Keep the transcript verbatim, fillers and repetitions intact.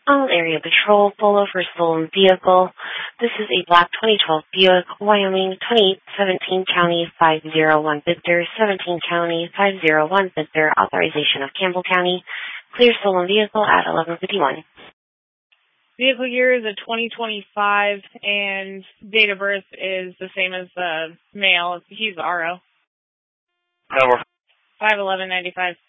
All area patrol, polo for stolen vehicle. This is a black twenty twelve Buick, Wyoming, twenty-eight seventeen County five oh one Victor, seventeen County five oh one Victor, authorization of Campbell County. Clear stolen vehicle at eleven fifty-one. Vehicle year is a twenty twenty-five, and date of birth is the same as the male. He's R O. Number five eleven ninety-five.